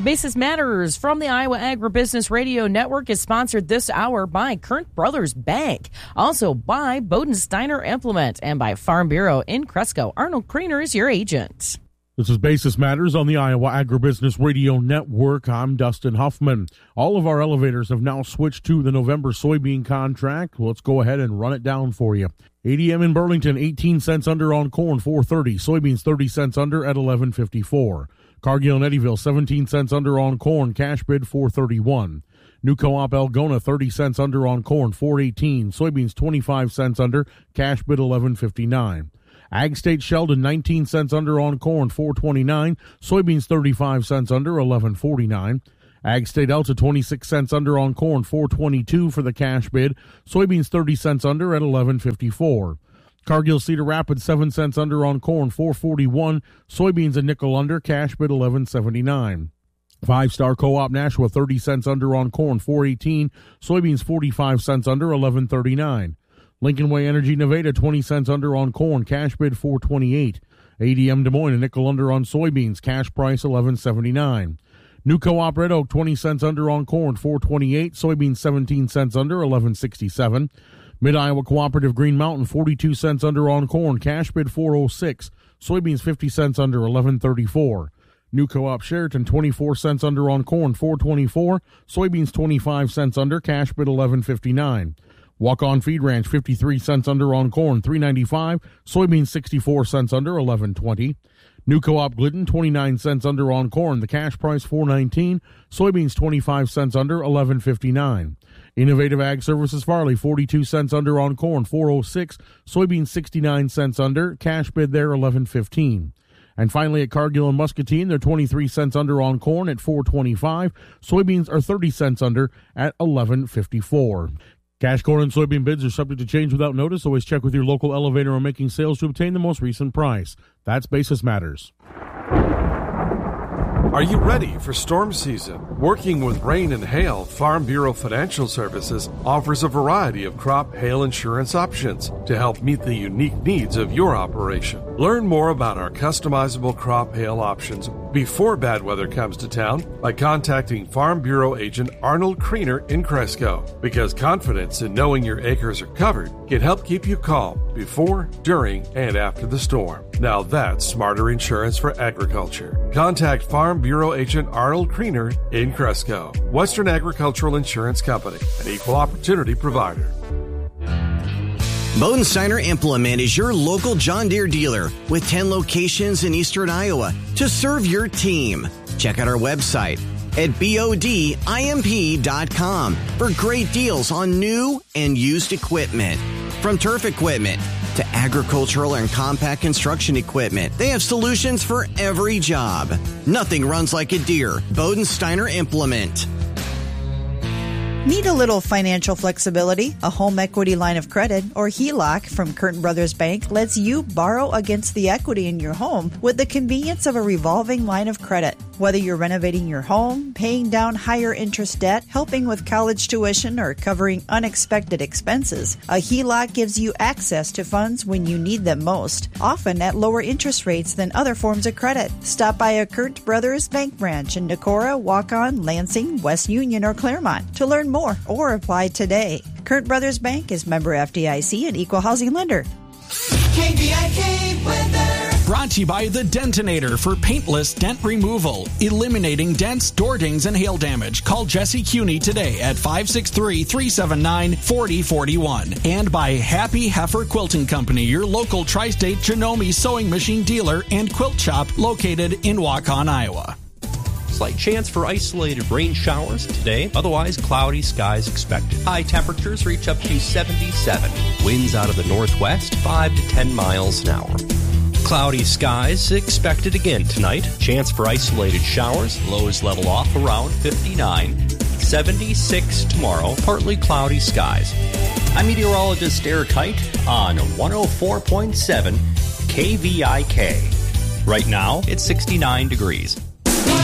Basis Matters from the Iowa Agribusiness Radio Network is sponsored this hour by Kern Brothers Bank, also by Bodensteiner Implement, and by Farm Bureau in Cresco. Arnold Kriener is your agent. This is Basis Matters on the Iowa Agribusiness Radio Network. I'm Dustin Huffman. All of our elevators have now switched to the November soybean contract. Let's go ahead and run it down for you. ADM in Burlington, 18 cents under on corn, $4.30. Soybeans, 30 cents under at $11.54. Cargill and Eddyville, 17 cents under on corn, cash bid $4.31. New Co-op Algona, 30 cents under on corn, $4.18. Soybeans, 25 cents under, cash bid $11.59. Ag State Sheldon, 19 cents under on corn, $4.29. Soybeans, 35 cents under, $11.49. Ag State Elta, 26 cents under on corn, $4.22 for the cash bid. Soybeans, 30 cents under at $11.54. Cargill Cedar Rapids, 7 cents under on corn, $4.41. Soybeans a nickel under, cash bid $11.79. Five-Star Co-op Nashua, 30 cents under on corn, $4.18. Soybeans, 45 cents under, $11.39. Lincoln Way Energy Nevada, 20 cents under on corn, cash bid $4.28. ADM Des Moines, a nickel under on soybeans, cash price $11.79. New Co-op Red Oak, 20 cents under on corn, $4.28. Soybeans, 17 cents under, $11.67. Mid-Iowa Cooperative Green Mountain, 42 cents under on corn, cash bid $4.06. Soybeans, 50 cents under, $11.34. New Co-op Sheraton, 24 cents under on corn, $4.24. Soybeans, 25 cents under, cash bid $11.59. Walk-On Feed Ranch, 53 cents under on corn, $3.95. Soybeans, 64 cents under, $11.20. New Co-op Glidden, 29 cents under on corn, the cash price $4.19. Soybeans, 25 cents under, $11.59. Innovative Ag Services Farley, 42 cents under on corn, $4.06. Soybeans, 69 cents under, cash bid there $11.15. And finally at Cargill and Muscatine, they're 23 cents under on corn at $4.25. Soybeans are 30 cents under at $11.54. Cash corn and soybean bids are subject to change without notice. Always check with your local elevator on making sales to obtain the most recent price. That's Basis Matters. Are you ready for storm season? Working with rain and hail, Farm Bureau Financial Services offers a variety of crop hail insurance options to help meet the unique needs of your operation. Learn more about our customizable crop hail options before bad weather comes to town by contacting Farm Bureau agent Arnold Kriener in Cresco, because confidence in knowing your acres are covered can help keep you calm before, during, and after the storm. Now that's smarter insurance for agriculture. Contact Farm Bureau agent Arnold Kriener in Cresco. Western Agricultural Insurance Company, an equal opportunity provider. Bodensteiner Implement is your local John Deere dealer with 10 locations in eastern Iowa to serve your team. Check out our website at bodimp.com for great deals on new and used equipment. From turf equipment to agricultural and compact construction equipment, they have solutions for every job. Nothing runs like a Deere. Bodensteiner Implement. Need a little financial flexibility? A home equity line of credit, or HELOC, from Kern Brothers Bank lets you borrow against the equity in your home with the convenience of a revolving line of credit. Whether you're renovating your home, paying down higher interest debt, helping with college tuition, or covering unexpected expenses, a HELOC gives you access to funds when you need them most, often at lower interest rates than other forms of credit. Stop by a Kern Brothers Bank branch in Decorah, Waukon, Lansing, West Union, or Claremont to learn more or apply today. Kern Brothers Bank is member FDIC and equal housing lender. KVIK weather. Brought to you by the Dentinator for paintless dent removal, eliminating dents, door dings, and hail damage. Call Jesse Cuney today at 563-379-4041. And by Happy Heifer Quilting Company, your local tri-state Janome sewing machine dealer and quilt shop located in Waukon, Iowa. Slight chance for isolated rain showers today. Otherwise, cloudy skies expected. High temperatures reach up to 77. Winds out of the northwest, 5 to 10 miles an hour. Cloudy skies expected again tonight. Chance for isolated showers. Lows level off around 59. 76 tomorrow. Partly cloudy skies. I'm meteorologist Eric Height on 104.7 KVIK. Right now, it's 69 degrees.